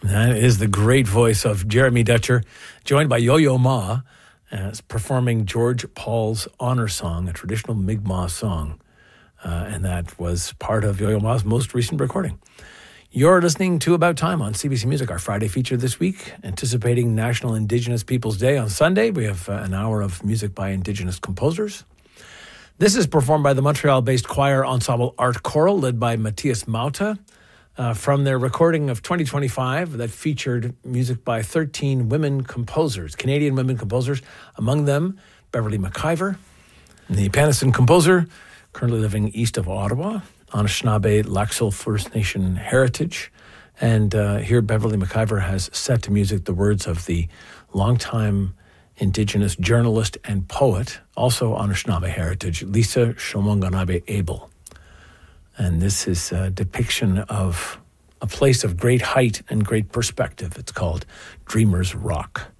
That is the great voice of Jeremy Dutcher, joined by Yo-Yo Ma, performing George Paul's Honor Song, a traditional Mi'kmaq song. And that was part of Yo-Yo Ma's most recent recording. You're listening to About Time on CBC Music, our Friday feature this week, anticipating National Indigenous Peoples Day on Sunday. We have an hour of music by Indigenous composers. This is performed by the Montreal-based choir ensemble Art Choral, led by Matthias Mauta, from their recording of 2025 that featured music by 13 women composers, Canadian women composers, among them Beverly McIver, the Panasson composer, currently living east of Ottawa, Anishinaabe Laxal First Nation heritage. And here Beverly McIver has set to music the words of the longtime Indigenous journalist and poet, also Anishinaabe heritage, Lisa Shomonganabe Abel. And this is a depiction of a place of great height and great perspective. It's called Dreamer's Rock.